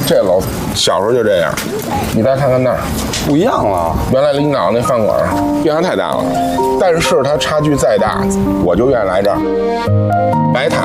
这楼小时候就这样，你再看看那儿， 不一样了。 原来领导那饭馆变化太大了，但是它差距再大，我就愿意来这儿。白塔